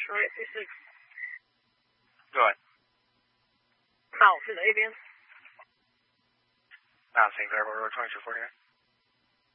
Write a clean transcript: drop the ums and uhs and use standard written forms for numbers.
Charlotte 36. Go ahead. Mile to the A-band. Mount St. Clair, Road 2249.